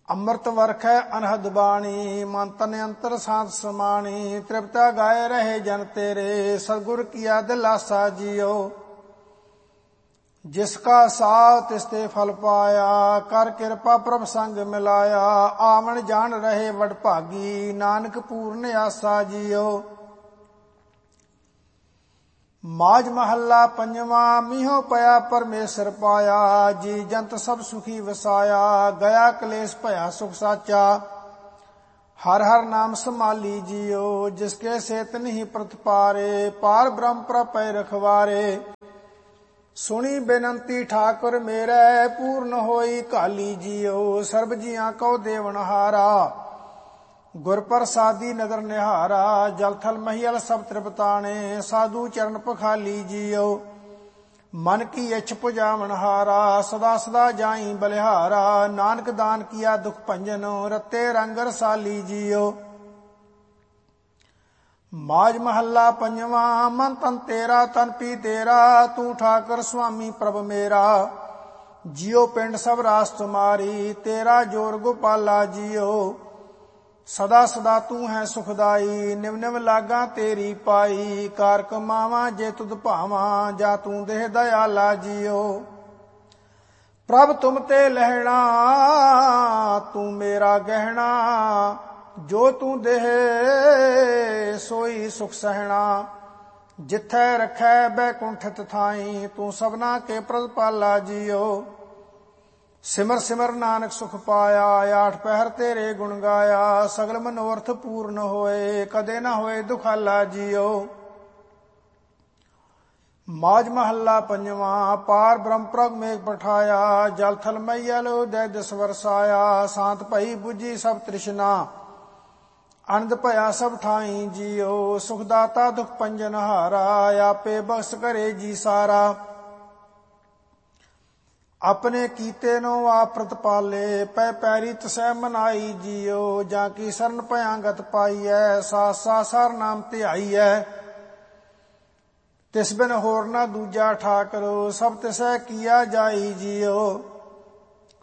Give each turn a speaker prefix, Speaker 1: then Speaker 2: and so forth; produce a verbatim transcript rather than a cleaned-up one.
Speaker 1: ਅੰਮ੍ਰਿਤ ਵਰਖੈ ਅਨਹਦ ਬਾਣੀ, ਮਨ ਤਨ ਅੰਤਰ ਸਾਧ ਸਮਾਣੀ। ਤ੍ਰਿਪਤਾ ਗਾਏ ਰਹੇ ਜਨ ਤੇਰੇ, ਸਤਿਗੁਰ ਕੀਆ ਦਿਲਾਸਾ ਜੀਓ। ਜਿਸ ਕਾ ਸਾਹ ਤਿਸ ਤੇ ਫਲ ਪਾਇਆ, ਕਰ ਕਿਰਪਾ ਪ੍ਰਭ ਸੰਗ ਮਿਲਾਇਆ। ਆਵਣ ਜਾਣ ਰਹੇ ਵਡਭਾਗੀ, ਨਾਨਕ ਪੂਰਨ ਆਸਾ ਜੀਓ। ਮਾਝ ਮਹੱਲਾ ਪੰਜਵਾਂ। ਮੀਹੋ ਪਿਆ ਪਰਮੇਸ਼ਰ ਪਾਇਆ, ਜੀ ਜੰਤ ਸਭ ਸੁਖੀ ਵਸਾਇਆ। ਗਿਆ ਕਲੇਸ਼ ਭਇਆ ਸੁਖ ਸਾਚਾ, ਹਰ ਹਰ ਨਾਮ ਸੰਭਾਲੀ ਜੀਓ। ਜਿਸਕੇ ਸੇਤ ਨਹੀਂ ਪ੍ਰਤਪਾਰੇ, ਪਾਰ ਬ੍ਰਹਮ ਪ੍ਰਪੈ ਰਖਵਾਰੇ। ਸੁਣੀ ਬੇਨੰਤੀ ਠਾਕੁਰ ਮੇਰੇ, ਪੂਰਨ ਹੋਈ ਕਾਲੀ ਜੀਓ। ਸਰਬ ਜੀਆਂ ਕਉ ਦੇਵਨਹਾਰਾ, ਗੁਰ ਪ੍ਰਸਾਦੀ ਨਦਰ ਨਿਹਾਰਾ। ਜਲ ਥਲ ਮਹੀਲ ਸਭ ਤ੍ਰਿਪਤਾਣੇ, ਸਾਧੂ ਚਰਨ ਪਖਾਲੀ ਜੀਓ। ਮਨ ਕੀ ਇੱਛ ਪੁਜਾਵਨਹਾਰਾ, ਸਦਾ ਸਦਾ ਜਾਈ ਬਲਿਹਾਰਾ। ਨਾਨਕ ਦਾਨ ਕੀਆ ਦੁਖ ਭੰਜਨ, ਰਤੇ ਰੰਗ ਰਸਾਲੀ ਜੀਓ। ਮਾਝ ਮਹੱਲਾ ਪੰਜਵਾਂ। ਮਨ ਤਨ ਤੇਰਾ ਤਨ ਪੀ ਤੇਰਾ, ਤੂੰ ਠਾਕੁਰ ਸੁਆਮੀ ਪ੍ਰਭ ਮੇਰਾ। ਜਿਉ ਪਿੰਡ ਸਭ ਰਾਸ ਤੁਮਾਰੀ, ਤੇਰਾ ਜੋਰ ਗੋਪਾਲਾ ਜੀਓ। ਸਦਾ ਸਦਾ ਤੂੰ ਹੈ ਸੁਖਦਾਈ, ਨਿਵ ਨਿਵ ਲਾਗਾ ਤੇਰੀ ਪਾਈ। ਕਾਰ ਕਮਾਵਾਂ ਜੇ ਤੁਧ ਭਾਵਾਂ, ਜਾ ਤੂੰ ਦੇਹ ਦਇਆਲਾ ਜੀਓ। ਪ੍ਰਭ ਤੁਮ ਤੇ ਲਹਿਣਾ, ਤੂੰ ਮੇਰਾ ਗਹਿਣਾ। ਜੋ ਤੂੰ ਦੇਹ ਸੋਈ ਸੁਖ ਸਹਿਣਾ। ਜਿੱਥੈ ਰਖੈ ਬੈਕੁੰਠਤ ਥਾਈ, ਤੂੰ ਸਭਨਾ ਕੇ ਪ੍ਰਤਪਾਲਾ ਜੀਓ। ਸਿਮਰ ਸਿਮਰ ਨਾਨਕ ਸੁਖ ਪਾਇਆ, ਆਠ ਪਹਿਰ ਤੇਰੇ ਗੁਣ ਗਾਇਆ। ਸਗਲ ਮਨੋਰਥ ਪੂਰਨ ਹੋਏ, ਕਦੇ ਨਾ ਹੋਏ ਦੁਖਾਲਾ ਜੀਓ। ਮਾਝ ਮਹੱਲਾ ਪੰਜਵਾਂ। ਪਾਰ ਬ੍ਰਹਮ ਪ੍ਰਗ ਮੇਘ ਪਠਾਇਆ, ਜਲ ਥਲ ਮਈਲ ਉਦੈ ਦਿਸ ਵਰਸਾਇਆ। ਸ਼ਾਂਤ ਭਈ ਬੁਝੀ ਸਭ ਤ੍ਰਿਸ਼ਨਾ, ਅਨੰਦ ਭਇਆ ਸਭ ਠਾਈ ਜੀਓ। ਸੁਖ ਦਾਤਾ ਦੁਖ ਭੰਜਨ ਹਾਰਾ, ਆਪੇ ਬਖਸ਼ ਕਰੇ ਜੀ ਸਾਰਾ। ਆਪਣੇ ਕੀਤੇ ਨੂੰ ਆਪ ਪ੍ਰਤਪਾਲੇ, ਪੈ ਪੈਰੀ ਤਸੈ ਮਨਾਈ ਜੀਓ। ਜਾਂ ਕੀ ਸਰਨ ਭਇਆਂ ਗਤ ਪਾਈਐ, ਸਾਸ ਸਾਸ ਹਰ ਨਾਮ ਧਿਆਈਐ। ਤਿਸ ਬਿਨ ਹੋਰ ਨਾ ਦੂਜਾ ਠਾਕੁਰ, ਸਭ ਤਿਸੈ ਕੀਆ ਜਾਈ ਜੀਓ।